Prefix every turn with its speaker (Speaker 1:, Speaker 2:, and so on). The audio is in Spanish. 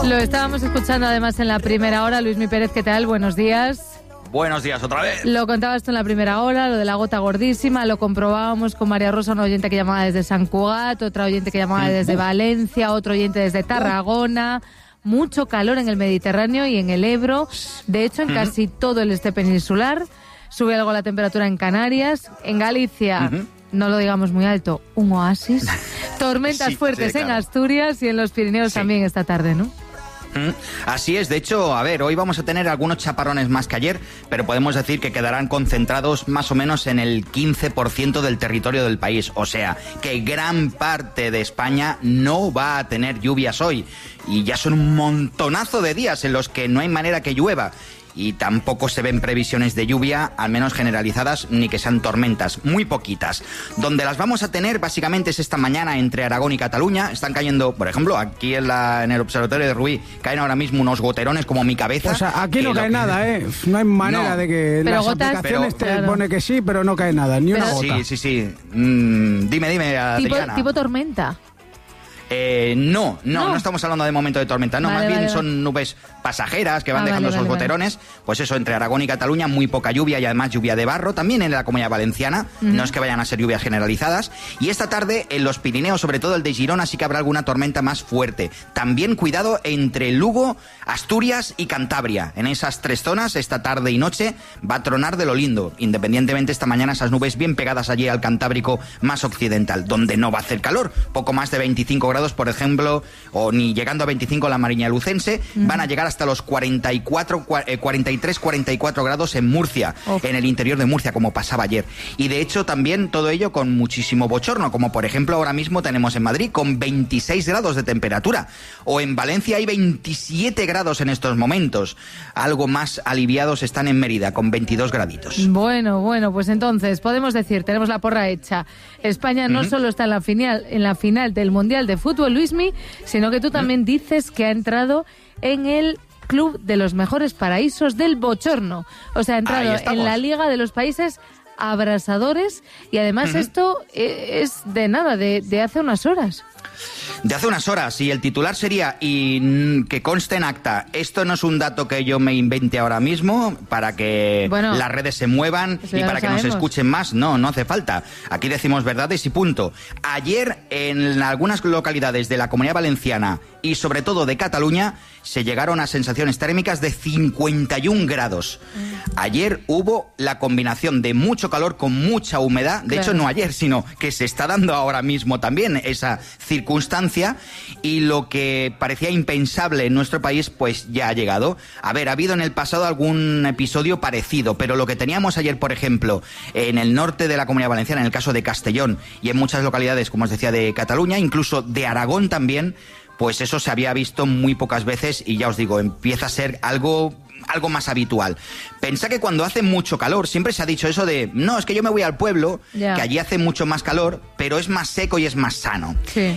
Speaker 1: Lo estábamos escuchando además en la primera hora. Luismi Pérez, ¿qué tal? Buenos días.
Speaker 2: Buenos días otra vez.
Speaker 1: Lo contabas tú en la primera hora, lo de la gota gordísima, lo comprobábamos con María Rosa, una oyente que llamaba desde San Cugat, otra oyente que llamaba desde Valencia, otro oyente desde Tarragona. Mucho calor en el Mediterráneo y en el Ebro. De hecho, en casi todo el este peninsular. Sube algo la temperatura en Canarias. En Galicia, no lo digamos muy alto, un oasis. Tormentas fuertes en Asturias y en los Pirineos también esta tarde, ¿no?
Speaker 2: Así es, de hecho, a ver, hoy vamos a tener algunos chaparrones más que ayer, pero podemos decir que quedarán concentrados más o menos en el 15% del territorio del país, o sea, que gran parte de España no va a tener lluvias hoy, y ya son un montonazo de días en los que no hay manera que llueva. Y tampoco se ven previsiones de lluvia, al menos generalizadas, ni que sean tormentas, muy poquitas. Donde las vamos a tener básicamente es esta mañana entre Aragón y Cataluña. Están cayendo, por ejemplo, aquí en el Observatorio de Rubí, caen ahora mismo unos goterones como mi cabeza.
Speaker 3: O sea, aquí no cae nada, ¿eh? No hay manera de que
Speaker 1: pero
Speaker 3: las
Speaker 1: gotas,
Speaker 3: aplicaciones te pone que sí, pero no cae nada, ni una gota.
Speaker 2: Sí. Dime, Adriana.
Speaker 1: ¿Tipo tormenta?
Speaker 2: No estamos hablando de momento de tormenta, no, vale, son nubes pasajeras que van dejando esos goterones, pues eso, entre Aragón y Cataluña muy poca lluvia y además lluvia de barro, también en la Comunidad Valenciana, no es que vayan a ser lluvias generalizadas, y esta tarde en los Pirineos, sobre todo el de Girona, sí que habrá alguna tormenta más fuerte. También cuidado entre Lugo, Asturias y Cantabria, en esas tres zonas esta tarde y noche va a tronar de lo lindo, independientemente esta mañana esas nubes bien pegadas allí al Cantábrico más occidental, donde no va a hacer calor, poco más de 25 grados, por ejemplo, o ni llegando a 25 la Mariña Lucense, van a llegar hasta los 43-44 grados en Murcia, en el interior de Murcia, como pasaba ayer. Y de hecho también todo ello con muchísimo bochorno, como por ejemplo ahora mismo tenemos en Madrid con 26 grados de temperatura, o en Valencia hay 27 grados en estos momentos. Algo más aliviados están en Mérida, con 22 graditos.
Speaker 1: Bueno, pues entonces podemos decir, tenemos la porra hecha. España no solo está en la final del Mundial de Fútbol, Luismi, sino que tú también dices que ha entrado en el club de los mejores paraísos del bochorno. O sea, ha entrado en la liga de los países abrasadores, y además esto es de hace unas horas.
Speaker 2: De hace unas horas, y el titular sería, y que conste en acta, esto no es un dato que yo me invente ahora mismo para que las redes se muevan y para que nos escuchen más, no hace falta. Aquí decimos verdades y punto. Ayer en algunas localidades de la Comunidad Valenciana y sobre todo de Cataluña se llegaron a sensaciones térmicas de 51 grados. Ayer hubo la combinación de mucho calor con mucha humedad, de hecho no ayer, sino que se está dando ahora mismo también esa circunstancia, y lo que parecía impensable en nuestro país pues ya ha llegado. A ver, ha habido en el pasado algún episodio parecido, pero lo que teníamos ayer, por ejemplo, en el norte de la Comunidad Valenciana, en el caso de Castellón, y en muchas localidades, como os decía, de Cataluña, incluso de Aragón también, pues eso se había visto muy pocas veces, y ya os digo, empieza a ser algo más habitual. Pensá que cuando hace mucho calor, siempre se ha dicho eso de, no, es que yo me voy al pueblo, que allí hace mucho más calor, pero es más seco y es más sano.
Speaker 1: Sí.